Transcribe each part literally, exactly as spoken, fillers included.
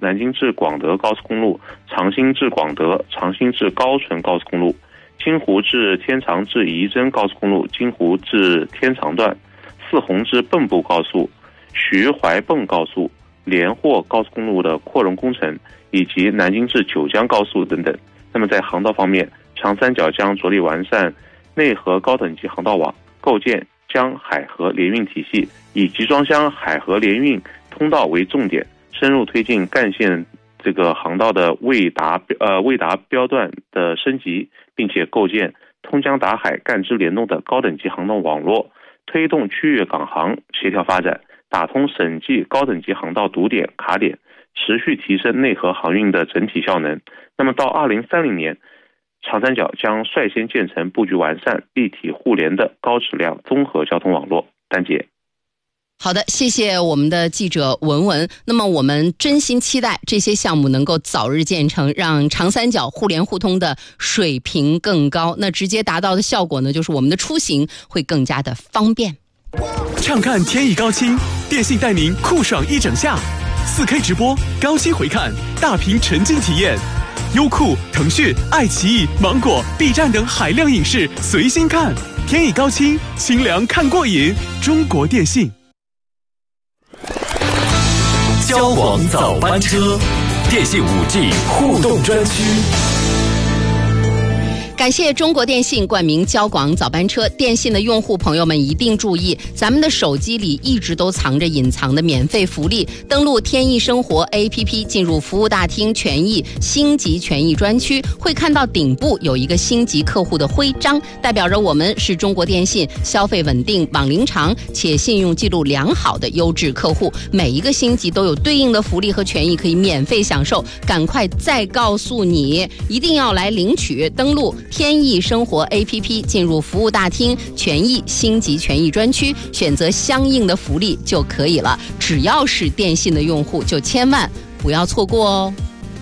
南京至广德高速公路、长兴至广德、长兴至高淳高速公路、金湖至天长至仪征高速公路、金湖至天长段、四洪至蚌埠高速、徐淮蚌高速、连霍高速公路的扩容工程，以及南京至九江高速等等。那么在航道方面，长三角将着力完善内河高等级航道网，构建江海河联运体系，以集装箱海河联运通道为重点，深入推进干线这个航道的未达呃未达标段的升级，并且构建通江达海干支联动的高等级航道网络，推动区域港航协调发展，打通省际高等级航道堵点卡点，持续提升内河航运的整体效能。那么到二零三零年，长三角将率先建成布局完善、立体互联的高质量综合交通网络。丹姐， 好的，谢谢我们的记者文文。那么我们真心期待这些项目能够早日建成，让长三角互联互通的水平更高。那直接达到的效果呢，就是我们的出行会更加的方便。 畅看天意高清，电信带您酷爽一整夏，四 K 直播，高清回看，大屏沉浸体验。优酷、腾讯、爱奇艺、芒果、B 站等海量影视随心看，天意高清，清凉看过瘾。中国电信。 交广早班车，电信 五 G 互动专区。 感谢中国电信冠名交广早班车。电信的用户朋友们一定注意，咱们的手机里一直都藏着隐藏的免费福利。登录天意生活 A P P， 进入服务大厅权益星级权益专区，会看到顶部有一个星级客户的徽章，代表着我们是中国电信消费稳定、网龄长且信用记录良好的优质客户。每一个星级都有对应的福利和权益可以免费享受。赶快再告诉你，一定要来领取。登录天意生活 A P P， 进入服务大厅权益星级权益专区，选择相应的福利就可以了。只要是电信的用户，就千万不要错过哦。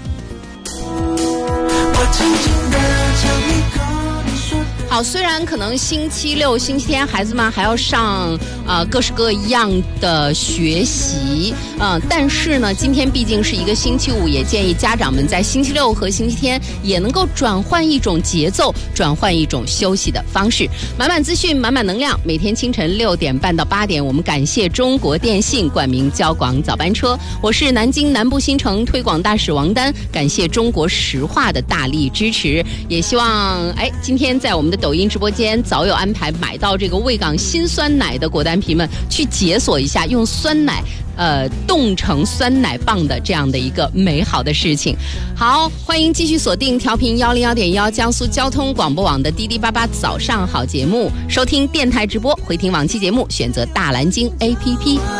好，虽然可能星期六、星期天孩子们还要上呃各式各样的学习，嗯、呃，但是呢，今天毕竟是一个星期五，也建议家长们在星期六和星期天也能够转换一种节奏，转换一种休息的方式。满满资讯，满满能量，每天清晨六点半到八点，我们感谢中国电信冠名交广早班车。我是南京南部新城推广大使王丹，感谢中国石化的大力支持，也希望哎今天在我们的抖音直播间早有安排买到这个卫岗新酸奶的果丹皮们去解锁一下用酸奶呃冻成酸奶棒的这样的一个美好的事情。好，欢迎继续锁定调频幺零幺点幺江苏交通广播网的滴滴八八早上好节目，收听电台直播，回听往期节目选择大蓝鲸 A P P。